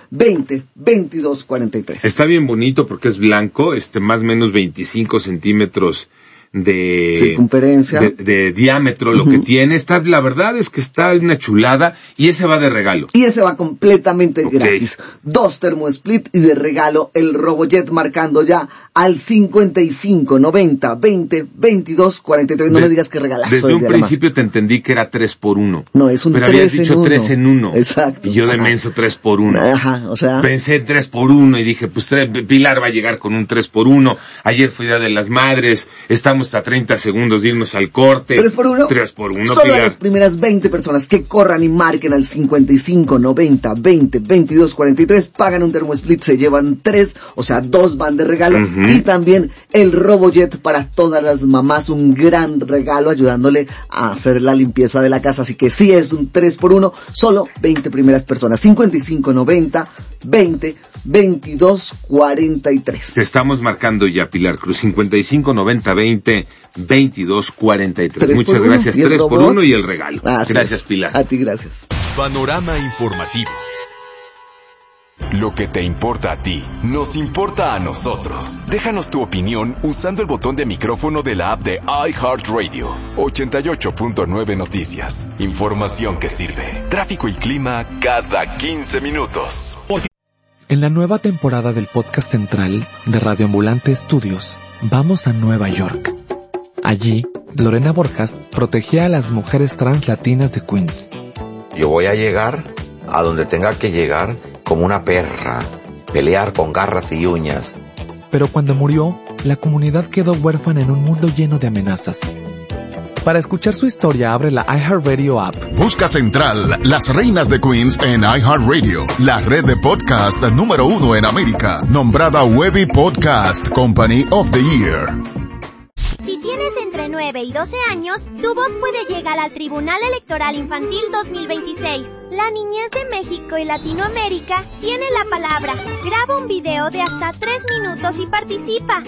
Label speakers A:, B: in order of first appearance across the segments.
A: 20 22 43.
B: Está bien bonito porque es blanco, más o menos 25 centímetros de
A: circunferencia,
B: de diámetro, lo que tiene. La verdad es que está una chulada, y ese va de regalo.
A: Y ese va completamente gratis. 2 ThermoSplit y de regalo el RoboJet, marcando ya al 55 90 20 22 43. No me digas que regalazo.
B: Desde un principio te entendí que era 3x1.
A: No, es un 3 en 1. Pero habías dicho
B: 3 en 1.
A: Exacto.
B: Y yo de menso 3x1.
A: Ajá, o sea.
B: Pensé 3x1 y dije, pues Pilar va a llegar con un 3x1. Ayer fue Día de las Madres, estamos a 30 segundos de irnos al corte.
A: 3x1.
B: 3x1.
A: Solo Pilar. A las primeras 20 personas que corran y marquen al 55 90 20 22 43 pagan un ThermoSplit, se llevan 3, o sea 2 van de regalo. Y también el RoboJet para todas las mamás, un gran regalo ayudándole a hacer la limpieza de la casa. Así que sí, es un 3x1, solo 20 primeras personas. 55 90 20 22 43.
B: Te estamos marcando ya, Pilar Cruz. 55 90 20 22 43. Muchas gracias. 3x1 y el regalo. Gracias, Pilar.
A: A ti, gracias.
C: Panorama informativo. Lo que te importa a ti, nos importa a nosotros. Déjanos tu opinión usando el botón de micrófono de la app de iHeartRadio. 88.9 Noticias. Información que sirve. Tráfico y clima cada 15 minutos.
D: En la nueva temporada del podcast central de Radio Ambulante Estudios, vamos a Nueva York. Allí, Lorena Borjas protegía a las mujeres trans latinas de Queens.
E: Yo voy a llegar a donde tenga que llegar como una perra, pelear con garras y uñas.
D: Pero cuando murió, la comunidad quedó huérfana en un mundo lleno de amenazas. Para escuchar su historia, abre la iHeartRadio app.
F: Busca Central, las reinas de Queens en iHeartRadio, la red de podcast número 1 en América, nombrada Webby Podcast Company of the Year.
G: Si tienes entre 9 y 12 años, tu voz puede llegar al Tribunal Electoral Infantil 2026. La niñez de México y Latinoamérica tiene la palabra. Graba un video de hasta 3 minutos y participa.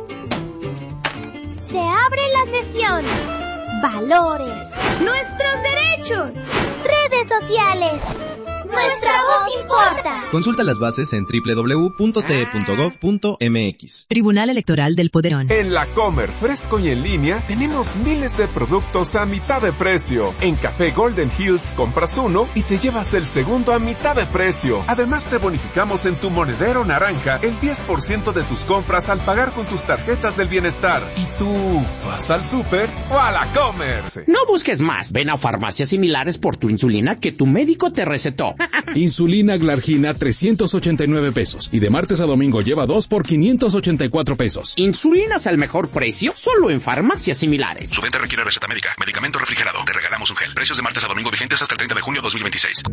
G: Se abre la sesión. Valores. Nuestros derechos. Redes sociales. Nuestra voz importa.
H: Consulta las bases en www.te.gov.mx.
I: Tribunal Electoral del Poderón.
J: En La Comer, fresco y en línea, tenemos miles de productos a mitad de precio. En Café Golden Hills compras uno y te llevas el segundo a mitad de precio. Además te bonificamos en tu monedero naranja el 10% de tus compras al pagar con tus tarjetas del bienestar. ¿Y tú vas al súper o a La Comer?
K: No busques más. Ven a farmacias similares por tu insulina que tu médico te recetó.
L: Insulina Glargina 389 pesos y de martes a domingo lleva 2 por 584 pesos.
K: Insulinas al mejor precio solo en farmacias similares.
M: Su venta requiere receta médica. Medicamento refrigerado. Te regalamos un gel. Precios de martes a domingo vigentes hasta el 30 de junio 2026.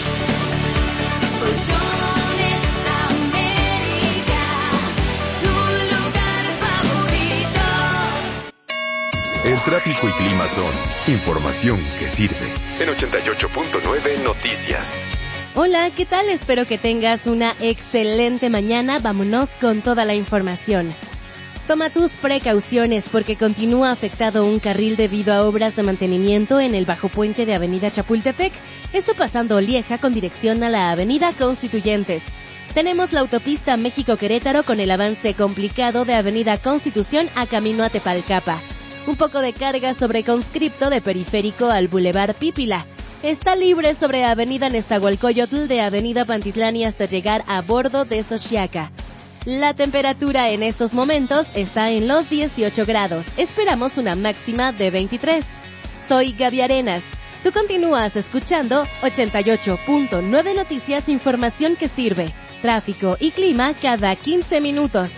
C: El tráfico y clima son información que sirve. En 88.9 Noticias.
N: Hola, ¿qué tal? Espero que tengas una excelente mañana. Vámonos con toda la información. Toma tus precauciones porque continúa afectado un carril debido a obras de mantenimiento en el bajo puente de Avenida Chapultepec. Esto pasando Lieja con dirección a la Avenida Constituyentes. Tenemos la autopista México-Querétaro con el avance complicado de Avenida Constitución a camino a Tepalcapa. Un poco de carga sobre Conscripto de Periférico al Boulevard Pípila. Está libre sobre Avenida Nezahualcóyotl de Avenida Pantitlán hasta llegar a bordo de Xochiaca. La temperatura en estos momentos está en los 18 grados. Esperamos una máxima de 23. Soy Gaby Arenas. Tú continúas escuchando 88.9 Noticias, información que sirve. Tráfico y clima cada 15 minutos.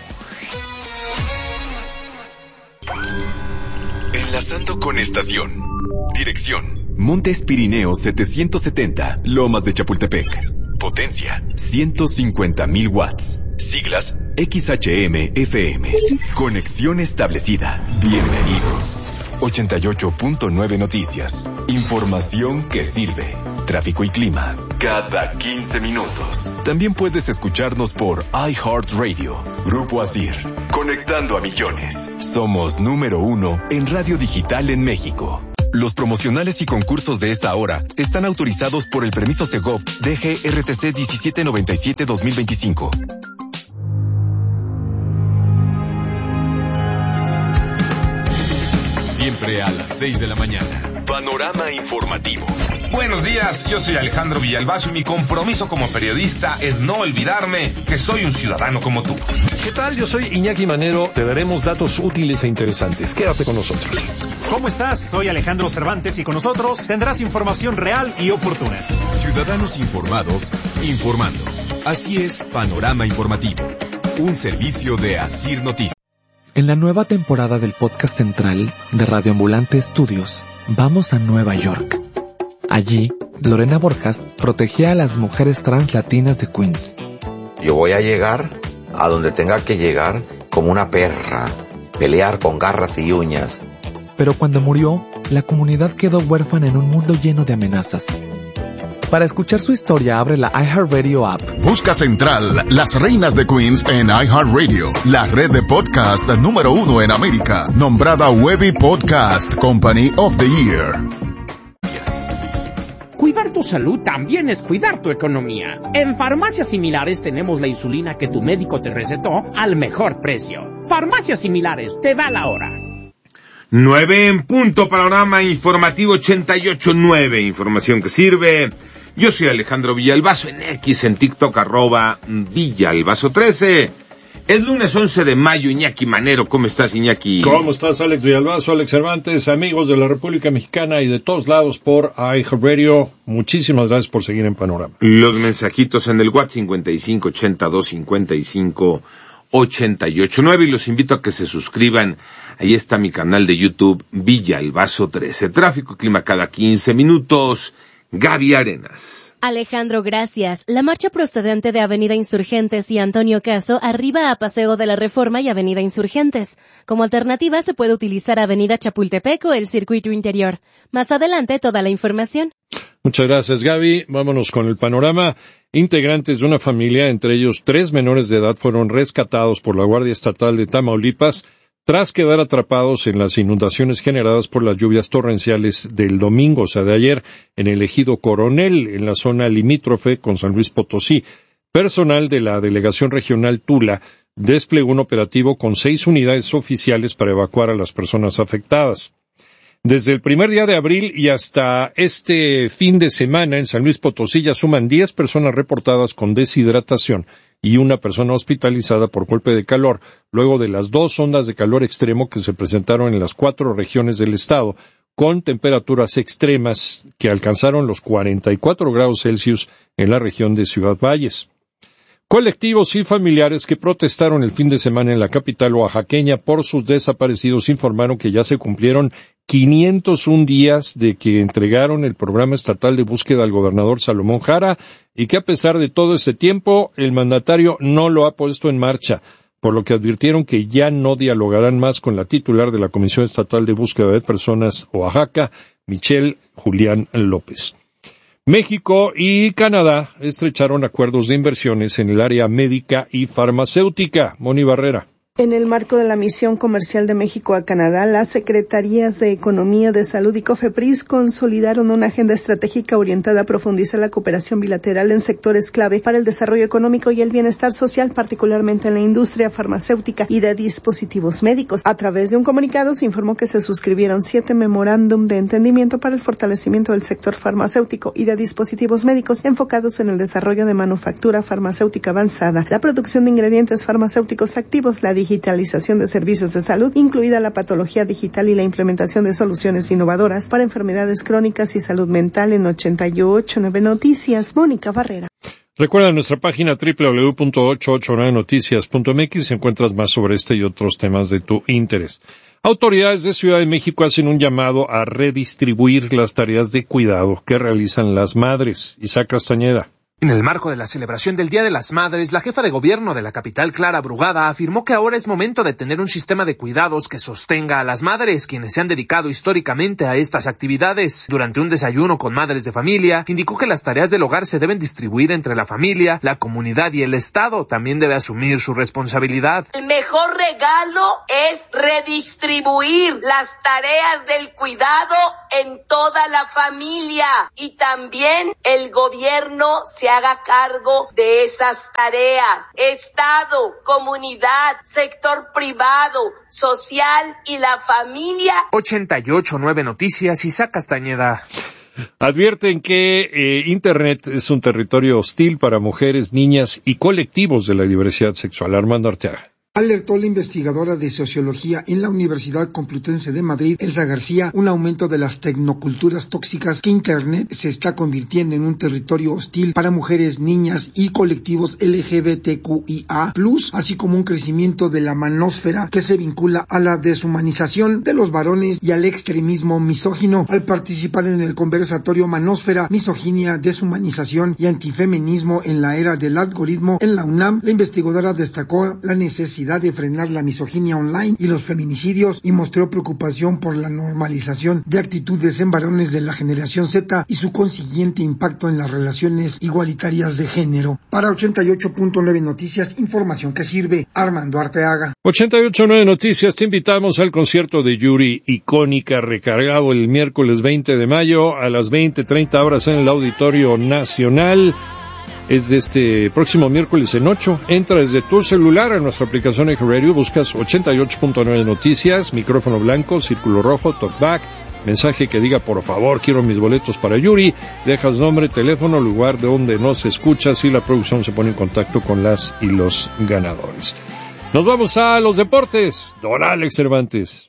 C: Enlazando con estación. Dirección: Montes Pirineos 770, Lomas de Chapultepec. Potencia: 150,000 watts. Siglas: XHM-FM. Conexión establecida. Bienvenido. 88.9 Noticias. Información que sirve. Tráfico y clima cada 15 minutos. También puedes escucharnos por iHeartRadio. Grupo Asir. Conectando a millones. Somos número 1 en radio digital en México. Los promocionales y concursos de esta hora están autorizados por el permiso Segov DGRTC 1797-2025. Siempre a las 6 de la mañana. Panorama informativo.
B: Buenos días, yo soy Alejandro Villalbazo y mi compromiso como periodista es no olvidarme que soy un ciudadano como tú.
H: ¿Qué tal? Yo soy Iñaki Manero. Te daremos datos útiles e interesantes. Quédate con nosotros.
O: ¿Cómo estás? Soy Alejandro Cervantes y con nosotros tendrás información real y oportuna.
C: Ciudadanos informados, informando. Así es, Panorama Informativo. Un servicio de Asir Noticias.
D: En la nueva temporada del podcast central de Radio Ambulante Estudios, vamos a Nueva York. Allí, Lorena Borjas protegía a las mujeres trans latinas de Queens.
E: Yo voy a llegar a donde tenga que llegar como una perra, pelear con garras y uñas.
D: Pero cuando murió, la comunidad quedó huérfana en un mundo lleno de amenazas. Para escuchar su historia, abre la iHeartRadio app.
F: Busca Central, las reinas de Queens en iHeartRadio, la red de podcast número 1 en América, nombrada Webby Podcast Company of the Year.
K: Cuidar tu salud también es cuidar tu economía. En Farmacias Similares tenemos la insulina que tu médico te recetó al mejor precio. Farmacias Similares, te da la hora.
B: 9 en punto, Panorama Informativo 88.9, información que sirve. Yo soy Alejandro Villalbazo en X, en TikTok, @Villalbazo13. Es lunes 11 de mayo, Iñaki Manero. ¿Cómo estás, Iñaki?
H: ¿Cómo estás, Alex Villalbazo, Alex Cervantes, amigos de la República Mexicana y de todos lados por iHeartRadio? Muchísimas gracias por seguir en Panorama.
B: Los mensajitos en el WhatsApp 5582558889 y los invito a que se suscriban. Ahí está mi canal de YouTube, Villalbazo13. Tráfico y clima cada 15 minutos. Gaby Arenas.
N: Alejandro, gracias. La marcha procedente de Avenida Insurgentes y Antonio Caso arriba a Paseo de la Reforma y Avenida Insurgentes. Como alternativa se puede utilizar Avenida Chapultepec o el circuito interior. Más adelante toda la información.
H: Muchas gracias, Gaby. Vámonos con el panorama. Integrantes de una familia, entre ellos 3 menores de edad, fueron rescatados por la Guardia Estatal de Tamaulipas tras quedar atrapados en las inundaciones generadas por las lluvias torrenciales del domingo, o sea, de ayer, en el ejido Coronel, en la zona limítrofe con San Luis Potosí. Personal de la Delegación Regional Tula desplegó un operativo con 6 unidades oficiales para evacuar a las personas afectadas. Desde el primer día de abril y hasta este fin de semana en San Luis Potosí ya suman 10 personas reportadas con deshidratación y una persona hospitalizada por golpe de calor, luego de las 2 ondas de calor extremo que se presentaron en las 4 regiones del estado, con temperaturas extremas que alcanzaron los 44 grados Celsius en la región de Ciudad Valles. Colectivos y familiares que protestaron el fin de semana en la capital oaxaqueña por sus desaparecidos informaron que ya se cumplieron 501 días de que entregaron el programa estatal de búsqueda al gobernador Salomón Jara y que a pesar de todo ese tiempo el mandatario no lo ha puesto en marcha, por lo que advirtieron que ya no dialogarán más con la titular de la Comisión Estatal de Búsqueda de Personas Oaxaca, Michelle Julián López. México y Canadá estrecharon acuerdos de inversiones en el área médica y farmacéutica. Moni Barrera.
P: En el marco de la misión comercial de México a Canadá, las Secretarías de Economía, de Salud y COFEPRIS consolidaron una agenda estratégica orientada a profundizar la cooperación bilateral en sectores clave para el desarrollo económico y el bienestar social, particularmente en la industria farmacéutica y de dispositivos médicos. A través de un comunicado se informó que se suscribieron 7 memorándum de entendimiento para el fortalecimiento del sector farmacéutico y de dispositivos médicos enfocados en el desarrollo de manufactura farmacéutica avanzada, la producción de ingredientes farmacéuticos activos, la digitalización de servicios de salud, incluida la patología digital y la implementación de soluciones innovadoras para enfermedades crónicas y salud mental. En 88.9 Noticias, Mónica Barrera.
H: Recuerda nuestra página www.889noticias.mx, encuentras más sobre este y otros temas de tu interés. Autoridades de Ciudad de México hacen un llamado a redistribuir las tareas de cuidado que realizan las madres. Isaac Castañeda.
Q: En el marco de la celebración del Día de las Madres, la jefa de gobierno de la capital, Clara Brugada, afirmó que ahora es momento de tener un sistema de cuidados que sostenga a las madres, quienes se han dedicado históricamente a estas actividades. Durante un desayuno con madres de familia, indicó que las tareas del hogar se deben distribuir entre la familia, la comunidad y el Estado. También debe asumir su responsabilidad.
R: El mejor regalo es redistribuir las tareas del cuidado en toda la familia, y también el gobierno se haga cargo de esas tareas. Estado, comunidad, sector privado, social y la familia.
Q: 88.9 Noticias, Isaac Castañeda.
H: Advierten que Internet es un territorio hostil para mujeres, niñas y colectivos de la diversidad sexual. Armando Arteaga.
S: Alertó la investigadora de Sociología en la Universidad Complutense de Madrid, Elsa García, un aumento de las tecnoculturas tóxicas, que Internet se está convirtiendo en un territorio hostil para mujeres, niñas y colectivos LGBTQIA+, así como un crecimiento de la manósfera que se vincula a la deshumanización de los varones y al extremismo misógino. Al participar en el conversatorio Manósfera, Misoginia, Deshumanización y Antifeminismo en la Era del Algoritmo en la UNAM, la investigadora destacó la necesidad de frenar la misoginia online y los feminicidios, y mostró preocupación por la normalización de actitudes en varones de la generación Z y su consiguiente impacto en las relaciones igualitarias de género. Para 88.9 Noticias, información que sirve. Armando Arteaga.
H: 88.9 Noticias, te invitamos al concierto de Yuri, icónica, recargado el miércoles 20 de mayo a las 20:30 horas en el Auditorio Nacional. Es de este próximo miércoles en 8. Entra desde tu celular a nuestra aplicación iHeartRadio, buscas 88.9 Noticias, micrófono blanco, círculo rojo, talkback, mensaje que diga por favor quiero mis boletos para Yuri, dejas nombre, teléfono, lugar de donde nos escuchas y la producción se pone en contacto con las y los ganadores. Nos vamos a los deportes. Don Alex Cervantes.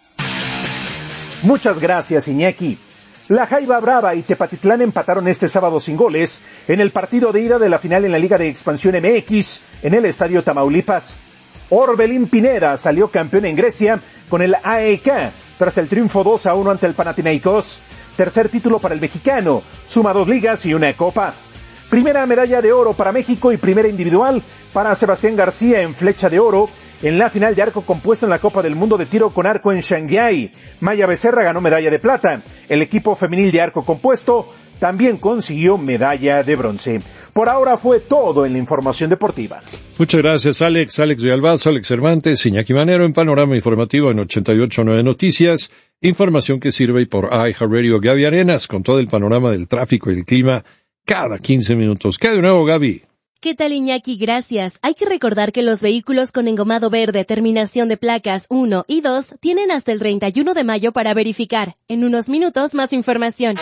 T: Muchas gracias, Iñaki. La Jaiba Brava y Tepatitlán empataron este sábado sin goles en el partido de ida de la final en la Liga de Expansión MX en el Estadio Tamaulipas. Orbelín Pineda salió campeón en Grecia con el AEK tras el triunfo 2-1 ante el Panathinaikos. Tercer título para el mexicano, suma 2 ligas y una copa. Primera medalla de oro para México y primera individual para Sebastián García en flecha de oro en la final de arco compuesto en la Copa del Mundo de Tiro con Arco en Shanghái. Maya Becerra ganó medalla de plata. El equipo femenil de arco compuesto también consiguió medalla de bronce. Por ahora fue todo en la información deportiva.
H: Muchas gracias, Alex Villalbazo, Alex Cervantes, Iñaki Manero en Panorama Informativo en 88.9 Noticias. Información que sirve por iHeartRadio. Gaby Arenas con todo el panorama del tráfico y el clima cada 15 minutos. ¿Qué hay de nuevo, Gaby?
N: ¿Qué tal, Iñaki? Gracias. Hay que recordar que los vehículos con engomado verde, terminación de placas 1 y 2, tienen hasta el 31 de mayo para verificar. En unos minutos, más información.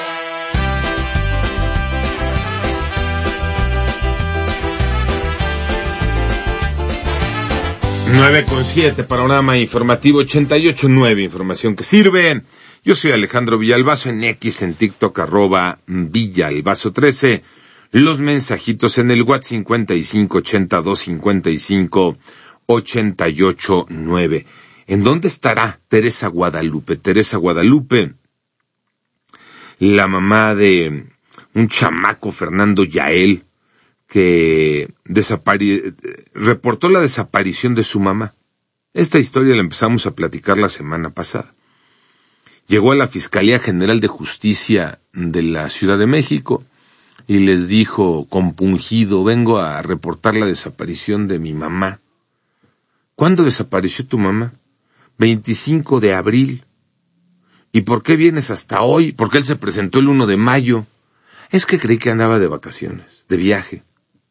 B: Nueve con 7, panorama informativo 88.9, información que sirve. Yo soy Alejandro Villalbazo en X, en TikTok, @Villalbazo13. Los mensajitos en el WhatsApp 5582558889. ¿En dónde estará Teresa Guadalupe? Teresa Guadalupe, la mamá de un chamaco, Fernando Yael, que reportó la desaparición de su mamá. Esta historia la empezamos a platicar la semana pasada. Llegó a la Fiscalía General de Justicia de la Ciudad de México y les dijo compungido, vengo a reportar la desaparición de mi mamá. ¿Cuándo desapareció tu mamá? 25 de abril. ¿Y por qué vienes hasta hoy? Porque él se presentó el 1 de mayo. Es que creí que andaba de vacaciones, de viaje.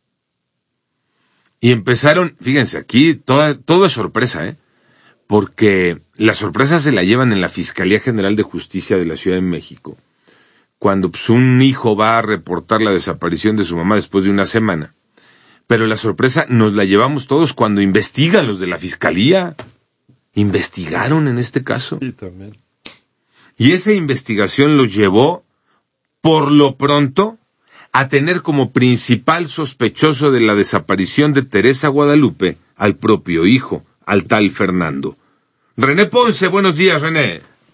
B: Y empezaron, fíjense, aquí todo es sorpresa, porque la sorpresa se la llevan en la Fiscalía General de Justicia de la Ciudad de México. Cuando un hijo va a reportar la desaparición de su mamá después de una semana. Pero la sorpresa nos la llevamos todos cuando investigan los de la Fiscalía. Investigaron en este caso.
H: Sí, también.
B: Y esa investigación los llevó, por lo pronto, a tener como principal sospechoso de la desaparición de Teresa Guadalupe al propio hijo, al tal Fernando. René Ponce, buenos días, René.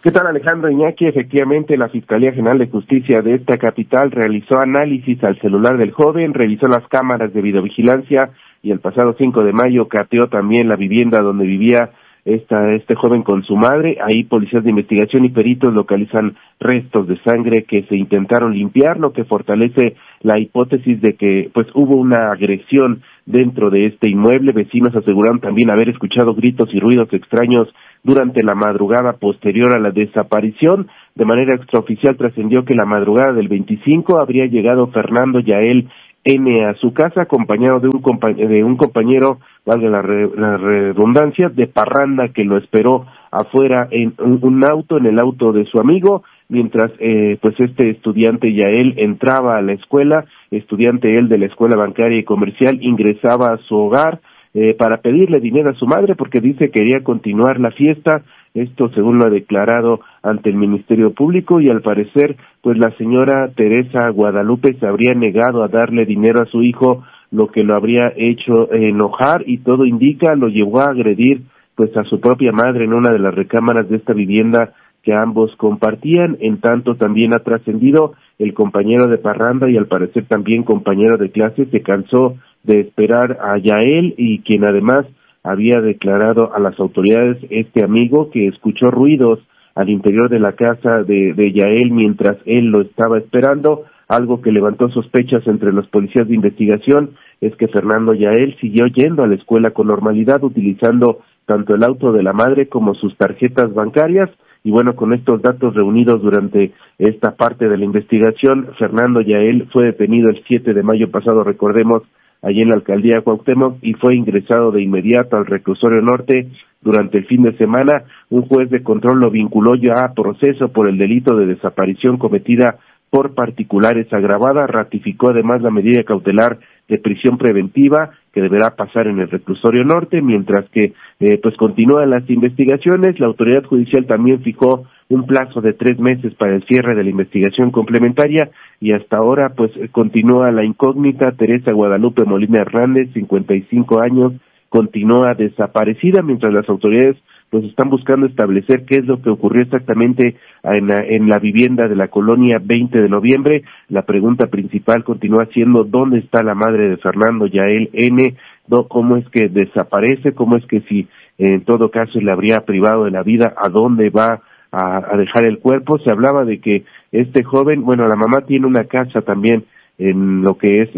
U: ¿Qué tal, Alejandro Iñaki? Efectivamente, la Fiscalía General de Justicia de esta capital realizó análisis al celular del joven, revisó las cámaras de videovigilancia y el pasado 5 de mayo cateó también la vivienda donde vivía este joven con su madre. Ahí policías de investigación y peritos localizan restos de sangre que se intentaron limpiar, lo que fortalece la hipótesis de que pues hubo una agresión dentro de este inmueble. Vecinos aseguraron también haber escuchado gritos y ruidos extraños durante la madrugada posterior a la desaparición. De manera extraoficial trascendió que la madrugada del 25 habría llegado Fernando Yael N. a su casa, acompañado de un compañero, valga la redundancia, de parranda que lo esperó afuera en un auto, en el auto de su amigo, mientras pues este estudiante Yael entraba a la escuela, estudiante él de la Escuela Bancaria y Comercial, ingresaba a su hogar para pedirle dinero a su madre porque dice que quería continuar la fiesta. Esto según lo ha declarado ante el Ministerio Público, y al parecer pues la señora Teresa Guadalupe se habría negado a darle dinero a su hijo, lo que lo habría hecho enojar, y todo indica lo llevó a agredir pues a su propia madre en una de las recámaras de esta vivienda que ambos compartían. En tanto también ha trascendido el compañero de parranda y al parecer también compañero de clase se cansó de esperar a Yael, y quien además había declarado a las autoridades este amigo que escuchó ruidos al interior de la casa de Yael mientras él lo estaba esperando. Algo que levantó sospechas entre los policías de investigación es que Fernando Yael siguió yendo a la escuela con normalidad, utilizando tanto el auto de la madre como sus tarjetas bancarias. Y bueno, con estos datos reunidos durante esta parte de la investigación, Fernando Yael fue detenido el 7 de mayo pasado, recordemos, allí en la alcaldía de Cuauhtémoc, y fue ingresado de inmediato al reclusorio norte. Durante el fin de semana, un juez de control lo vinculó ya a proceso por el delito de desaparición cometida por particulares agravada. Ratificó además la medida cautelar de prisión preventiva que deberá pasar en el reclusorio norte, mientras que pues continúan las investigaciones. La autoridad judicial también fijó un plazo de 3 meses para el cierre de la investigación complementaria, y hasta ahora pues continúa la incógnita. Teresa Guadalupe Molina Hernández, 55 años, continúa desaparecida, mientras las autoridades pues están buscando establecer qué es lo que ocurrió exactamente en la vivienda de la colonia 20 de noviembre. La pregunta principal continúa siendo ¿dónde está la madre de Fernando Yael N? ¿Cómo es que desaparece? ¿Cómo es que si en todo caso le habría privado de la vida, a dónde va a dejar el cuerpo? Se hablaba de que este joven, bueno, la mamá tiene una casa también en lo que es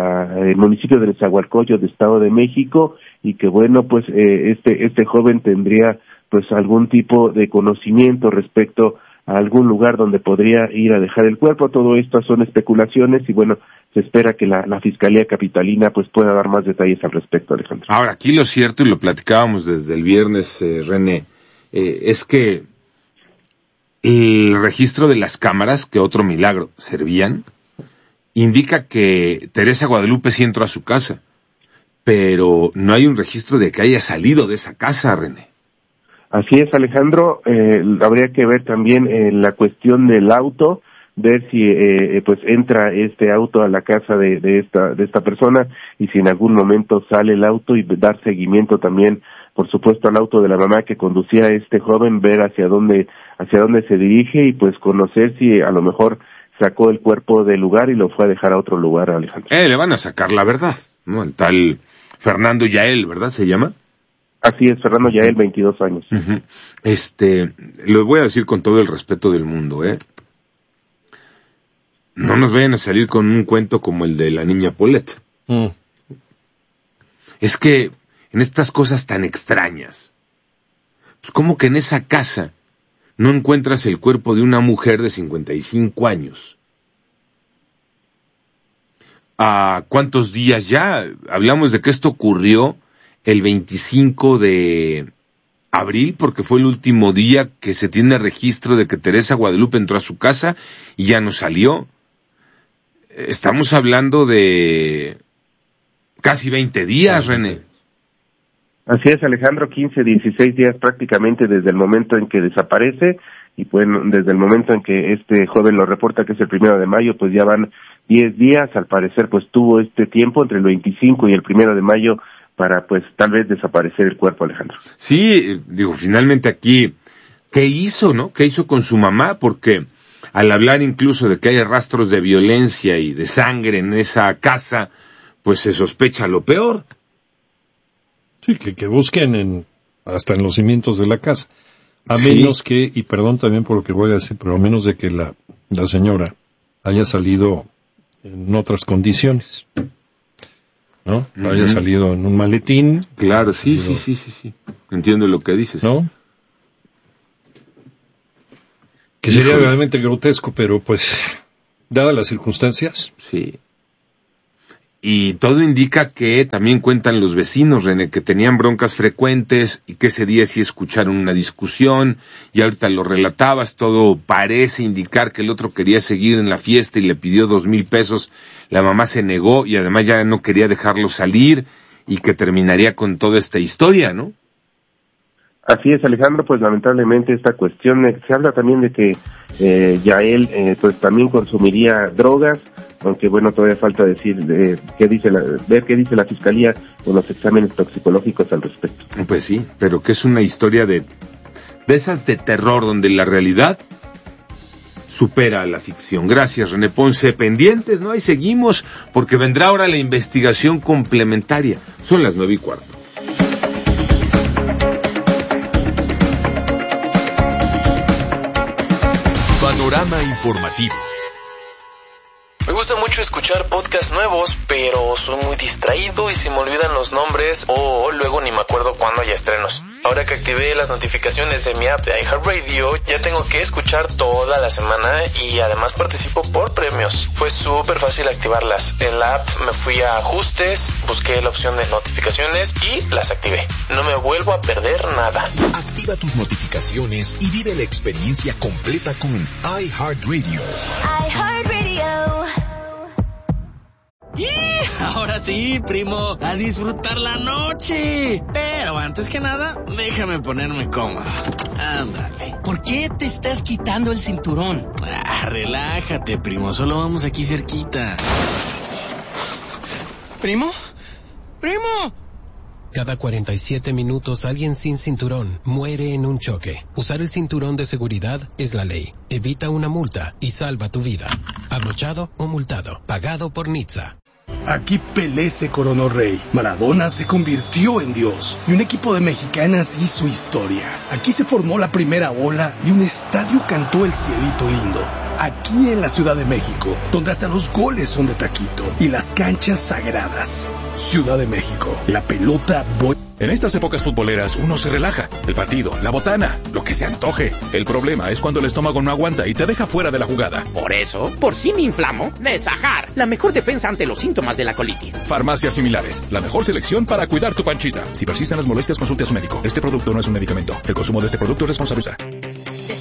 U: el municipio de Nezahualcóyotl de Estado de México, y que bueno, pues este joven tendría pues algún tipo de conocimiento respecto a algún lugar donde podría ir a dejar el cuerpo. Todo esto son especulaciones y bueno, se espera que la Fiscalía Capitalina pues pueda dar más detalles al respecto, Alejandro.
B: Ahora, aquí lo cierto, y lo platicábamos desde el viernes, René, es que el registro de las cámaras, que otro milagro servían, indica que Teresa Guadalupe sí entró a su casa, pero no hay un registro de que haya salido de esa casa, René.
U: Así es, Alejandro. Habría que ver también la cuestión del auto, ver si pues entra este auto a la casa de esta persona, y si en algún momento sale el auto, y dar seguimiento también, por supuesto, al auto de la mamá que conducía a este joven, ver hacia dónde se dirige, y pues conocer si a lo mejor sacó el cuerpo del lugar y lo fue a dejar a otro lugar, Alejandro.
B: Le van a sacar la verdad, ¿no? El tal Fernando Yael, ¿verdad se llama?
U: Así es, Fernando Yael, 22 años.
B: Uh-huh. Lo voy a decir con todo el respeto del mundo, No nos vayan a salir con un cuento como el de la niña Paulette. Es que en estas cosas tan extrañas, pues ¿cómo que en esa casa no encuentras el cuerpo de una mujer de 55 años? ¿A cuántos días ya? Hablamos de que esto ocurrió el 25 de abril, porque fue el último día que se tiene registro de que Teresa Guadalupe entró a su casa y ya no salió. Estamos hablando de casi 20 días, René.
U: Así es, Alejandro, 15, 16 días prácticamente desde el momento en que desaparece, y bueno, desde el momento en que este joven lo reporta, que es el 1 de mayo, pues ya van 10 días. Al parecer pues tuvo este tiempo entre el 25 y el 1 de mayo para pues tal vez desaparecer el cuerpo, Alejandro.
B: Sí, finalmente aquí ¿qué hizo, no? ¿Qué hizo con su mamá? Porque al hablar incluso de que hay rastros de violencia y de sangre en esa casa, pues se sospecha lo peor.
H: Sí, que busquen hasta en los cimientos de la casa. A menos que, y perdón también por lo que voy a decir, pero a menos de que la señora haya salido en otras condiciones, ¿no? Haya salido en un maletín.
B: Claro, sí. Entiendo lo que dices.
H: ¿No? Que sería realmente grotesco, pero pues, dadas las circunstancias.
B: Sí. Y todo indica que también cuentan los vecinos, René, que tenían broncas frecuentes y que ese día sí escucharon una discusión y ahorita lo relatabas, todo parece indicar que el otro quería seguir en la fiesta y le pidió 2,000 pesos, la mamá se negó y además ya no quería dejarlo salir y que terminaría con toda esta historia, ¿no?
U: Así es, Alejandro, pues lamentablemente esta cuestión, se habla también de que Yael pues también consumiría drogas, aunque bueno, todavía falta decir ver qué dice la Fiscalía con los exámenes toxicológicos al respecto.
B: Pues sí, pero que es una historia de esas de terror donde la realidad supera a la ficción. Gracias, René Ponce. Pendientes, ¿no? Ahí seguimos, porque vendrá ahora la investigación complementaria. Son las 9:15.
C: Panorama informativo.
D: Me gusta mucho escuchar podcasts nuevos, pero soy muy distraído y se me olvidan los nombres o luego ni me acuerdo cuándo hay estrenos. Ahora que activé las notificaciones de mi app de iHeartRadio, ya tengo que escuchar toda la semana y además participo por premios. Fue súper fácil activarlas. En la app me fui a ajustes, busqué la opción de notificaciones y las activé. No me vuelvo a perder nada.
C: Activa tus notificaciones y vive la experiencia completa con iHeartRadio.
A: iHeartRadio.
V: ¡Y! Ahora sí, primo, a disfrutar la noche. Pero antes que nada, déjame ponerme cómodo. Ándale.
A: ¿Por qué te estás quitando el cinturón?
V: Relájate, primo, solo vamos aquí cerquita.
A: ¿Primo? ¡Primo!
W: Cada 47 minutos alguien sin cinturón muere en un choque. Usar el cinturón de seguridad es la ley. Evita una multa y salva tu vida. Abrochado o multado. Pagado por NHTSA.
X: Aquí Pelé se coronó rey, Maradona se convirtió en Dios y un equipo de mexicanas hizo historia. Aquí se formó la primera ola y un estadio cantó el cielito lindo. Aquí en la Ciudad de México, donde hasta los goles son de taquito y las canchas sagradas. Ciudad de México, la pelota
L: En estas épocas futboleras uno se relaja. El partido, la botana, lo que se antoje. El problema es cuando el estómago no aguanta y te deja fuera de la jugada.
K: Por eso, por si me inflamo, Nesajar, la mejor defensa ante los síntomas de la colitis.
L: Farmacias Similares, la mejor selección para cuidar tu panchita. Si persisten las molestias, consulte a su médico. Este producto no es un medicamento. El consumo de este producto es responsabilidad.